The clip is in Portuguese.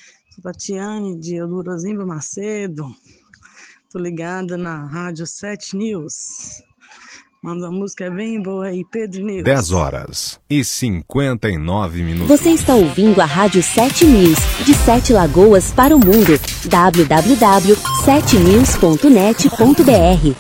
Sou Tatiane, de Eldorozimba Macedo. Tô ligada na Rádio 7 News. Manda uma música bem boa aí, Pedro News. 10h59. Você está ouvindo a Rádio 7 News, de 7 Lagoas para o mundo. www.7news.net.br